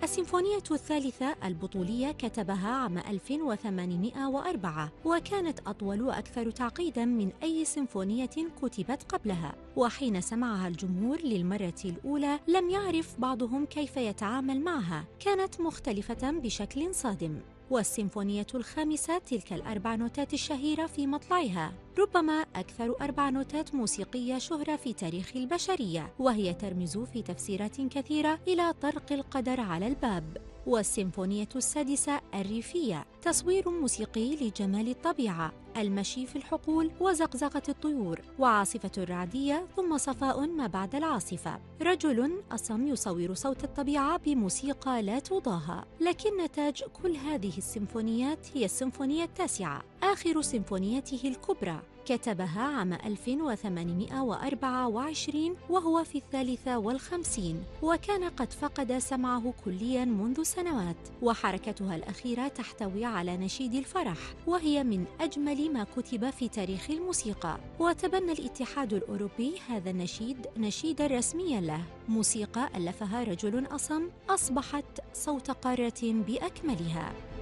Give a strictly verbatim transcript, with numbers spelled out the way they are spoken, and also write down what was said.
السيمفونية الثالثة البطولية كتبها عام ألف وثمانمائة وأربعة، وكانت أطول وأكثر تعقيداً من أي سيمفونية كتبت قبلها. وحين سمعها الجمهور للمرة الأولى لم يعرف بعضهم كيف يتعامل معها، كانت مختلفة بشكل صادم. والسيمفونية الخامسة تلك الأربع نوتات الشهيرة في مطلعها ربما أكثر أربع نوتات موسيقية شهرة في تاريخ البشرية، وهي ترمز في تفسيرات كثيرة إلى طرق القدر على الباب. والسيمفونية السادسة الريفية تصوير موسيقي لجمال الطبيعة، المشي في الحقول وزقزقة الطيور وعاصفة الرعدية ثم صفاء ما بعد العاصفة. رجل أصم يصور صوت الطبيعة بموسيقى لا تضاهى. لكن نتاج كل هذه السيمفونيات هي السيمفونية التاسعة، آخر سيمفونيته الكبرى، كتبها عام ألف وثمانمائة وأربعة وعشرين وهو في الثالثة والخمسين، وكان قد فقد سمعه كلياً منذ سنوات. وحركتها الأخيرة تحتوي على نشيد الفرح، وهي من أجمل ما كتب في تاريخ الموسيقى. وتبنى الاتحاد الأوروبي هذا النشيد نشيداً رسمياً له. موسيقى ألفها رجل أصم أصبحت صوت قارة بأكملها.